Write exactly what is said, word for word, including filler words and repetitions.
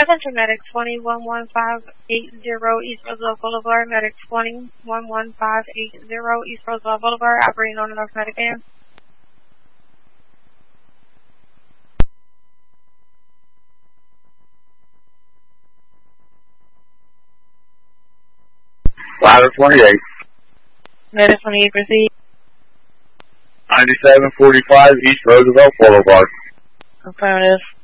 Attention Medic twenty, one one five eight zero East Roosevelt Boulevard. Medic twenty, one one five eight zero East Roosevelt Boulevard. Operating on the North Medic van. Ladder twenty-eight. Medic twenty-eight, proceed. ninety-seven forty-five East Roosevelt Boulevard. Affirmative.